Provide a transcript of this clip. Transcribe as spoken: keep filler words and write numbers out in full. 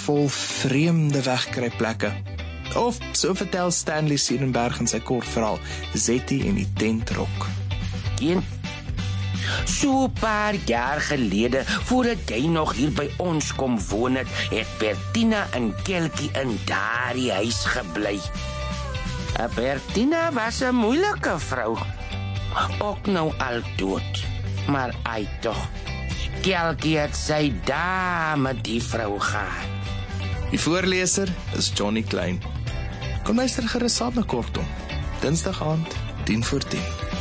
vol vreemde wegkruipplekke. Of, so vertel Stanley Sierenberg in sy kort verhaal, Zettie en die tentrok. Een, so 'n paar jaar gelede, voordat jy nog hier by ons kom woon het, het Bertina en Kelkie in daardie huis gebly. A Bertina was 'n moeilike vrou, ook nou al dood, maar ai toch, Kelkie het sy daar met die vrou gehad. Die voorleser is Johnny Klein. Kom luister gerus saam na Kortom, Dinsdag aand, tien voor tien.